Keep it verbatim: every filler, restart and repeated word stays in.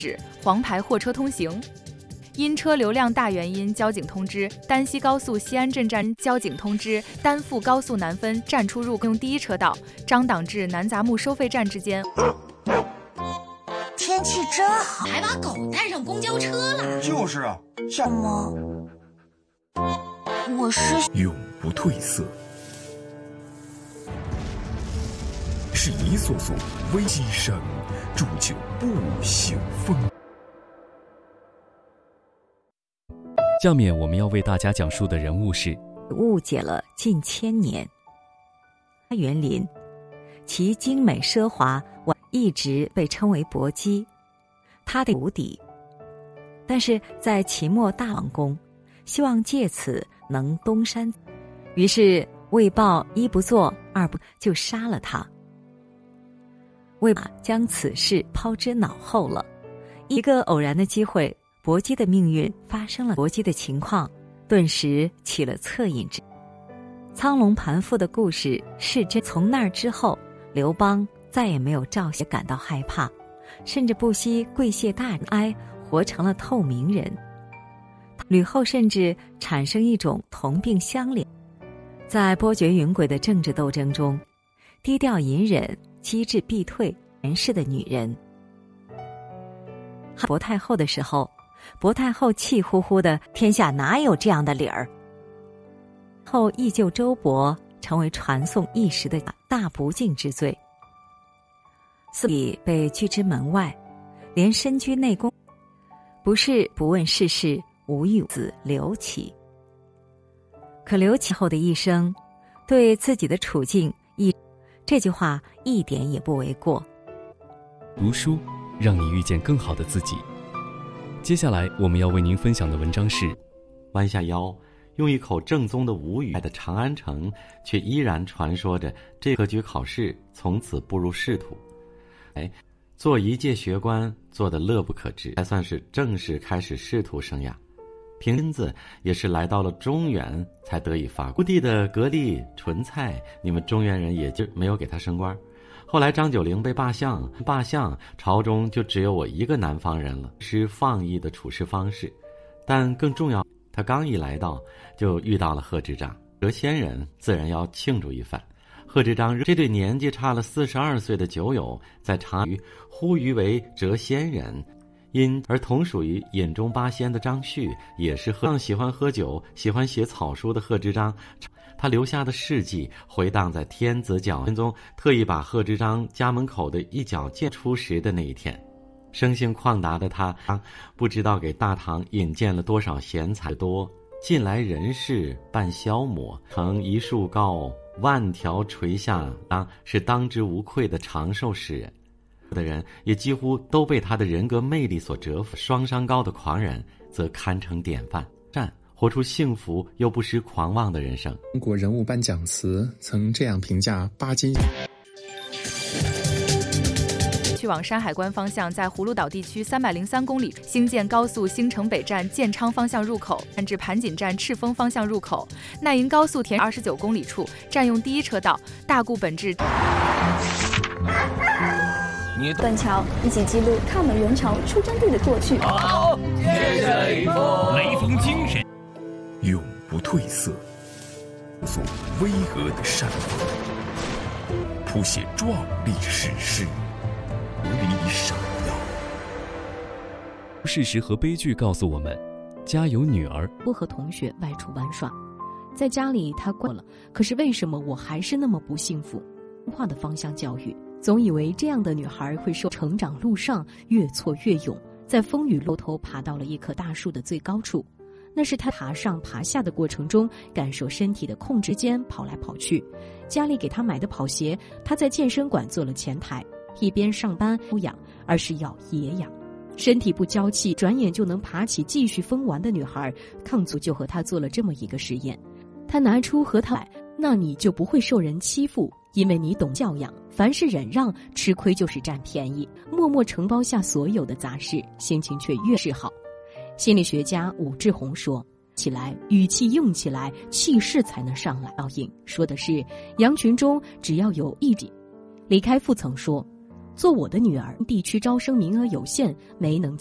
指黄牌货车通行。因车流量大原因，交警通知丹西高速西安镇站，交警通知丹阜高速南分站出入用第一车道，张党至南杂木收费站之间。 天气真好， 还把狗带上公交车了。 就是啊， 下吗？我是永不褪色，是一座座危机山，铸就不朽风。 下面我们要为大家讲述的人物是误解了近千年。园林，其精美奢华一直被称为薄姬，它的无底。但是在秦末大王宫，希望借此能东山，于是魏豹一不做二不就杀了他。魏豹将此事抛之脑后了。一个偶然的机会，薄姬的命运发生了，薄姬的情况顿时起了恻隐之。苍龙盘父的故事是真。从那之后，刘邦再也没有赵写感到害怕，甚至不惜跪谢大哀，活成了透明人。吕后甚至产生一种同病相怜。在波谲云诡的政治斗争中，低调隐忍、机智避退、严氏的女人。薄太后的时候，薄太后气呼呼的，天下哪有这样的理儿？后义救周勃，成为传颂一时的大不敬之罪。司礼被拒之门外，连身居内宫，不是不问世事，无欲子刘启。可刘启后的一生，对自己的处境一这句话一点也不为过。 读书让你遇见更好的自己。接下来我们要为您分享的文章是弯下腰，用一口正宗的吴语的长安城，却依然传说着这科举考试从此步入仕途。哎，做一介学官做得乐不可支，才算是正式开始仕途生涯。平子也是来到了中原才得以发光。故地的格力、纯菜，你们中原人也就没有给他升官。后来张九龄被罢相，罢相朝中就只有我一个南方人了，是放逸的处事方式。但更重要，他刚一来到就遇到了贺知章，谪仙人自然要庆祝一番。贺知章这对年纪差了四十二岁的酒友，在长于呼吁为谪仙人，因而同属于饮中八仙的张旭，也是贺喜欢喝酒、喜欢写草书的贺知章。他留下的事迹回荡在天子脚心中，特意把贺知章家门口的一角见初时的那一天。生性旷达的他，不知道给大唐引荐了多少贤才多，近来人事半消磨，成一树高，万条垂下，当是当之无愧的长寿诗人。的人也几乎都被他的人格魅力所折服，双商高的狂人则堪称典范，战活出幸福又不失狂妄的人生。 中国人物颁奖词曾这样评价巴金。 去往山海关方向，在葫芦岛地区三百零三公里兴建高速兴城北站建昌方向入口，至盘锦站赤峰方向入口。奈银高速田二十九公里处占用第一车道，大固本至。 断桥一起记录抗美援朝出征地的过去。 好，借这一风，雷锋精神， 永不褪色，所巍峨的山峰，谱写壮丽史诗，无力闪耀。 事实和悲剧告诉我们，家有女儿不和同学外出玩耍，在家里他过了，可是为什么我还是那么不幸福？文化的方向教育，总以为这样的女孩会受成长路上越挫越勇，在风雨楼头爬到了一棵大树的最高处，那是她爬上爬下的过程中感受身体的控制间跑来跑去。家里给她买的跑鞋，她在健身馆做了前台，一边上班不养，而是要野养。身体不娇气，转眼就能爬起继续疯玩的女孩，抗族就和她做了这么一个实验。她拿出核桃来，那你就不会受人欺负，因为你懂教养，凡是忍让，吃亏就是占便宜，默默承包下所有的杂事，心情却越是好。心理学家武志红说，起来语气用起来，气势才能上来。倒影说的是羊群中只要有一己。李开复曾说， 做我的女儿。地区招生名额有限，没能